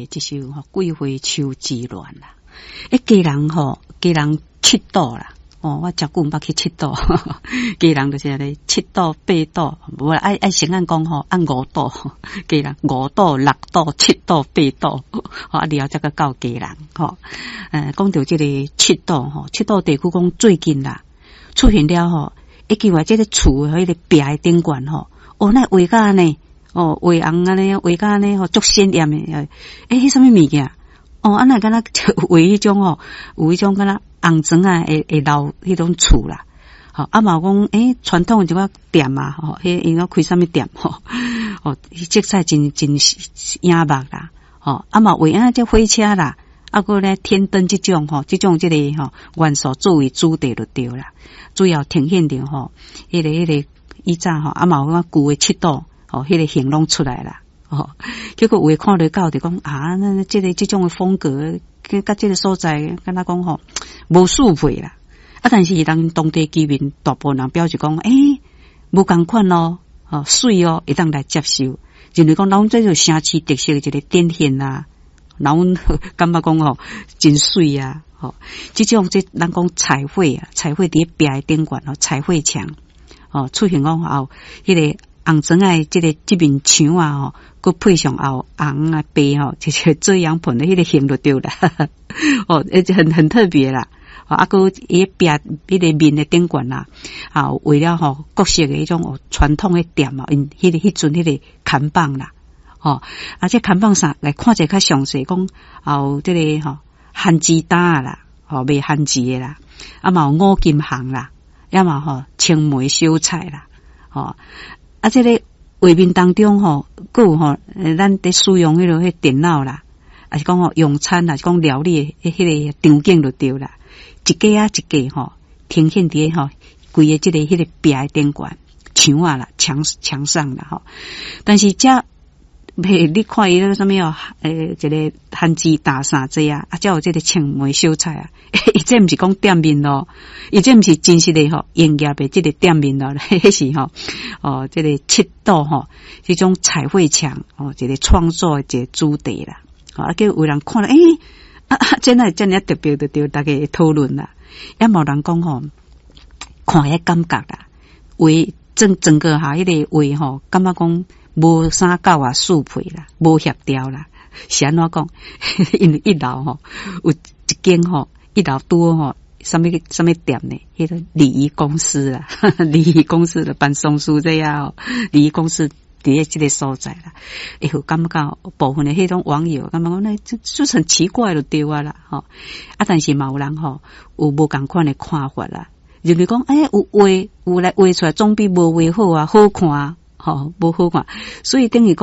一首桂花秋之乱啦。家人家人七岛啦。我真久毋捌去七岛，家人就是安尼七岛八岛，无爱先按讲按五岛，家人五岛六岛七岛八岛，啊了这个到家人讲到这个七岛七岛地区讲最近啦出现了记话这个厝迄个壁的顶管那画甲呢画红安尼画甲呢足鲜艳的迄什么物件安那敢若画迄种有迄种敢若红砖会留迄种厝啦，嘛有讲传统一个店啊，迄应该开什么店色彩真艳目啦，嘛为这火车啦，个咧天灯这种这个元素作为主题就对啦，主要呈现着迄个以前嘛有讲旧的七岛迄个形容出来啦。结果有看到到就讲那这种的风格，甲这个所在，敢若讲无适配啦。但是当地居民大部分人表示讲，无共款咯，水会当来接受。认为讲，咱这就城市特色的一个典现啊，咱感觉讲真水啊，这种咱讲彩绘啊，彩绘伫壁顶管彩绘墙出现讲迄个红砖这面墙啊佮配上红啊白就是遮阳棚的迄个形就对啦，很特别啦。个伊壁迄个面的顶管啦，为了各式的迄种传统的店迄阵迄个看板啦，这看板上来看者较详细，讲这个番薯担啦，卖番薯的啦，嘛有五金行啦，嘛青梅小菜啦，这个画面当中佫有咱伫使用迄个电脑啦，还是讲用餐啦，是讲料理的迄个场景就对啦，一家一家呈现伫规个迄个壁的顶管墙啊啦，墙上啦但是你看伊那个什么这个番薯大啥子啊，才有这个青梅小菜啊，伊这毋是讲店面咯，伊这毋是真实的营业的这个店面咯，迄是这个七岛这种彩绘墙这个创作的一个主题啦，叫有人看了真的真特别的对大家讨论啦，也无人讲看迄感觉啦，为整个迄个话感觉讲无啥够啊适配啦，无协调啦，是安怎讲？因为一楼有一间一楼多什么店呢？迄个礼仪公司啦，礼仪公司的办公室这样礼仪公司伫这个所在啦，会有感觉部分的迄种网友感觉讲那就很奇怪就对啊啦，但是嘛有人有无共款的看法啦，认为讲有来画出来总比无画好啊，好看啊。无好看，所以等于讲